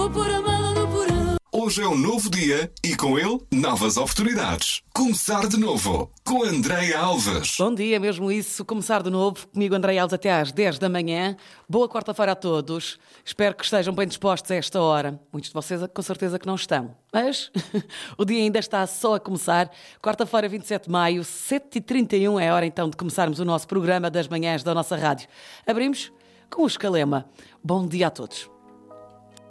Hoje é um novo dia e com ele novas oportunidades. Começar de novo com Andreia Alves. Bom dia, mesmo isso. Começar de novo comigo, Andreia Alves, até às 10 da manhã. Boa quarta-feira a todos. Espero que estejam bem dispostos a esta hora. Muitos de vocês com certeza que não estão. Mas o dia ainda está só a começar. Quarta-feira, 27 de maio, 7h31 é a hora então de começarmos o nosso programa das manhãs da nossa rádio. Abrimos com o Escalema. Bom dia a todos.